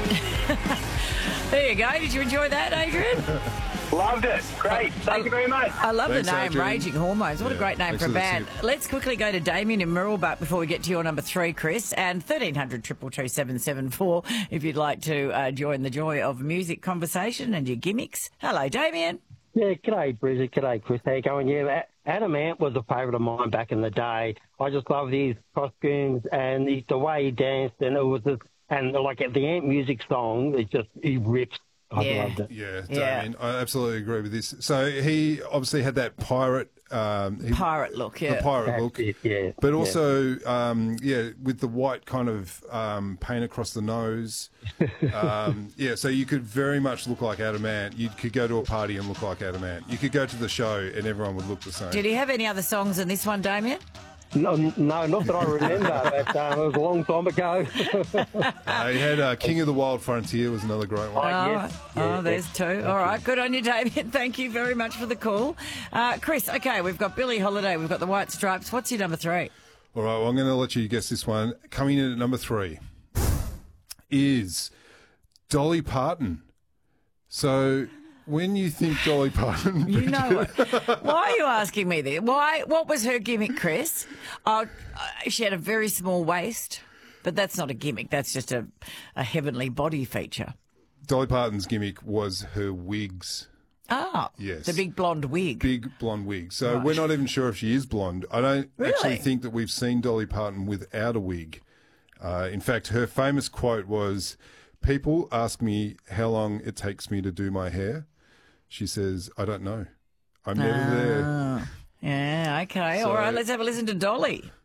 There you go. Did you enjoy that, Adrian? Loved it. Great. Thank you very much. I love Thanks, the name, Adrian. Raging Hormones. What a great name thanks for a for the band. tip. Let's quickly go to Damien in Mirrabah before we get to your number 3, Chris, and 1300 222 774 if you'd like to join the joy of music conversation and your gimmicks. Hello, Damien. Yeah, g'day, Brizzy. G'day, Chris. How you going? Yeah, Adam Ant was a favourite of mine back in the day. I just loved his costumes and the way he danced, and it was just, and like the Ant music song, he rips. I loved it. Yeah, Damien, I absolutely agree with this. So he obviously had that pirate... Pirate look, The pirate That's look. it, yeah. But also, with the white kind of paint across the nose. So you could very much look like Adam Ant. You could go to a party and look like Adam Ant. You could go to the show and everyone would look the same. Did he have any other songs in this one, Damien? No, not that I remember, but it was a long time ago. He had King of the Wild Frontier was another great one. There's two. All right, good on you, Damien. Thank you very much for the call. Chris, okay, we've got Billie Holiday, we've got the White Stripes. What's your number 3? All right, well, I'm going to let you guess this one. Coming in at number 3 is Dolly Parton. So when you think Dolly Parton... You know it. Why are you asking me this? Why? What was her gimmick, Chris? She had a very small waist, but that's not a gimmick. That's just a heavenly body feature. Dolly Parton's gimmick was her wigs. Ah, yes. The big blonde wig. Big blonde wig. So we're not even sure if she is blonde. I don't actually think that we've seen Dolly Parton without a wig. In fact, her famous quote was, "People ask me how long it takes me to do my hair. She says, I don't know. I'm never there." Yeah, okay. All right, let's have a listen to Dolly.